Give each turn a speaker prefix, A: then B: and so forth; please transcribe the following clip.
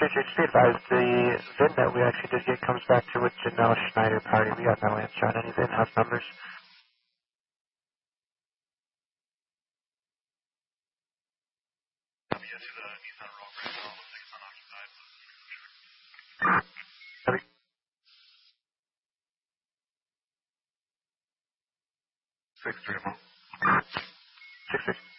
A: Just be advised, the VIN that we actually did get comes back to with Janelle Schneider Party. We got no answer on any VIN house numbers. Copy.
B: 6-3.
A: 6-6.